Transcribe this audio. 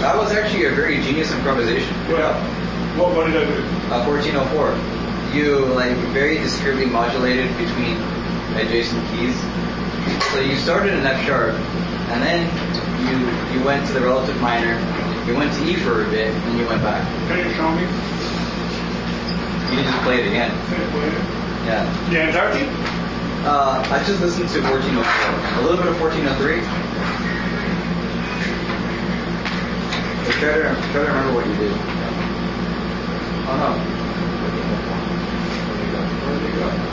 That was actually a very genius improvisation. Well, what did I do? 1404. You very discreetly modulated between adjacent keys. So you started in F sharp, and then you went to the relative minor. You went to E for a bit, and you went back. Can you show me? You can just play it again. Can you play it? Yeah. The entirety? I just listened to 1404. A little bit of 1403. So try to remember what you did. Oh no. Where did it go?